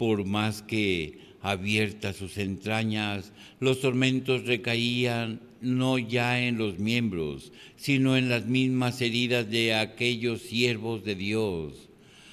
Por más que abiertas sus entrañas, los tormentos recaían no ya en los miembros, sino en las mismas heridas de aquellos siervos de Dios.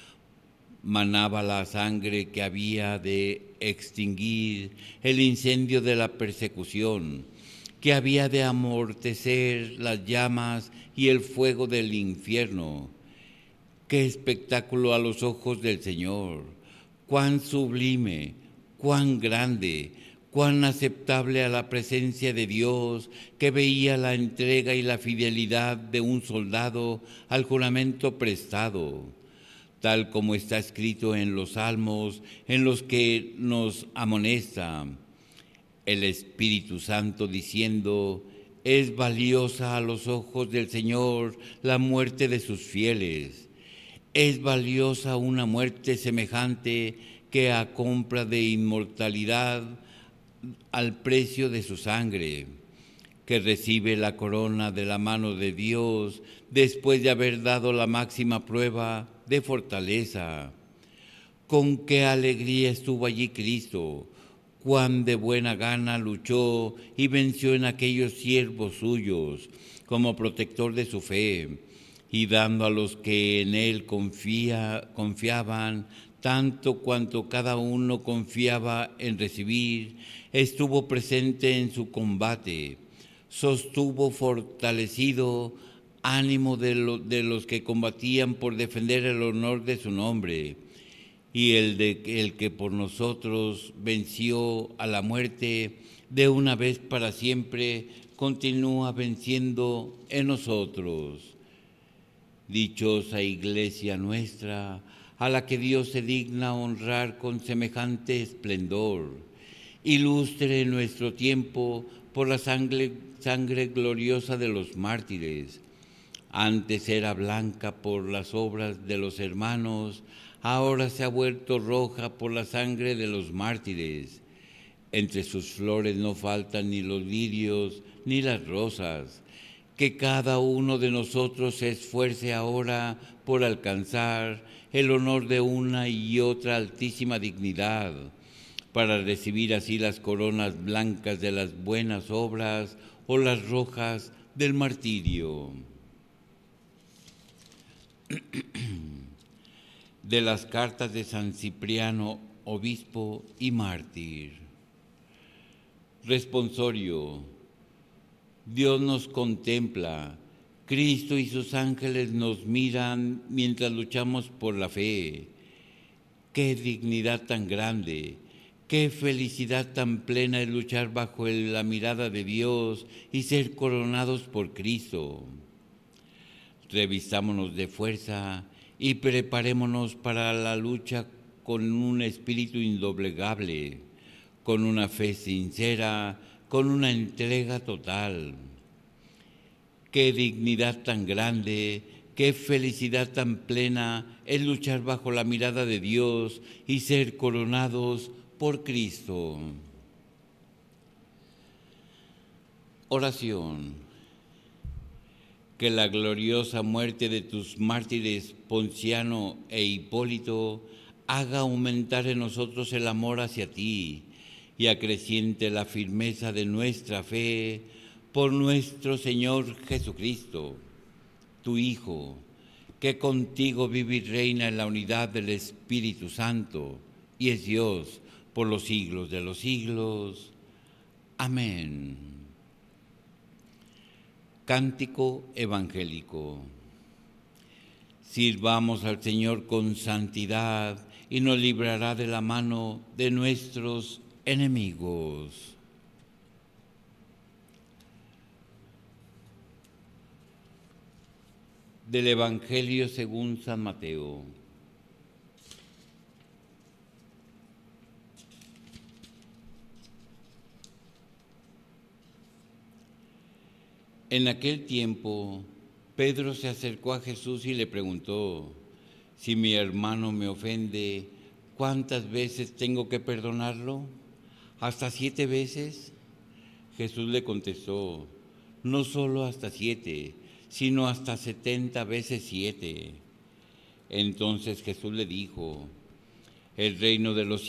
Manaba la sangre que había de extinguir el incendio de la persecución, que había de amortecer las llamas y el fuego del infierno. ¡Qué espectáculo a los ojos del Señor! ¡Cuán sublime, cuán grande, cuán aceptable a la presencia de Dios, que veía la entrega y la fidelidad de un soldado al juramento prestado! Tal como está escrito en los salmos en los que nos amonesta el Espíritu Santo diciendo: es valiosa a los ojos del Señor la muerte de sus fieles. Es valiosa una muerte semejante que a compra de inmortalidad al precio de su sangre, que recibe la corona de la mano de Dios después de haber dado la máxima prueba de fortaleza. Con qué alegría estuvo allí Cristo, cuán de buena gana luchó y venció en aquellos siervos suyos, como protector de su fe, y dando a los que en él confiaban tanto cuanto cada uno confiaba en recibir, estuvo presente en su combate, sostuvo fortalecido ánimo de los que combatían por defender el honor de su nombre, y el que por nosotros venció a la muerte de una vez para siempre, continúa venciendo en nosotros. Dichosa Iglesia nuestra, a la que Dios se digna honrar con semejante esplendor. Ilustre en nuestro tiempo por la sangre gloriosa de los mártires. Antes era blanca por las obras de los hermanos, ahora se ha vuelto roja por la sangre de los mártires. Entre sus flores no faltan ni los lirios ni las rosas. Que cada uno de nosotros se esfuerce ahora por alcanzar el honor de una y otra altísima dignidad, para recibir así las coronas blancas de las buenas obras o las rojas del martirio. De las cartas de San Cipriano, obispo y mártir. Responsorio. Dios nos contempla, Cristo y sus ángeles nos miran mientras luchamos por la fe. ¡Qué dignidad tan grande! ¡Qué felicidad tan plena es luchar bajo la mirada de Dios y ser coronados por Cristo! Revistámonos de fuerza y preparémonos para la lucha con un espíritu indoblegable, con una fe sincera, con una entrega total. ¡Qué dignidad tan grande, qué felicidad tan plena es luchar bajo la mirada de Dios y ser coronados por Cristo! Oración. Que la gloriosa muerte de tus mártires Ponciano e Hipólito haga aumentar en nosotros el amor hacia ti y acreciente la firmeza de nuestra fe por nuestro Señor Jesucristo, tu Hijo, que contigo vive y reina en la unidad del Espíritu Santo y es Dios por los siglos de los siglos. Amén. Cántico evangélico. Sirvamos al Señor con santidad y nos librará de la mano de nuestros enemigos. Del Evangelio según San Mateo. En aquel tiempo, Pedro se acercó a Jesús y le preguntó: si mi hermano me ofende, ¿cuántas veces tengo que perdonarlo? ¿Hasta 7 veces? Jesús le contestó: no solo hasta 7, sino hasta 70 veces 7. Entonces Jesús le dijo: el reino de los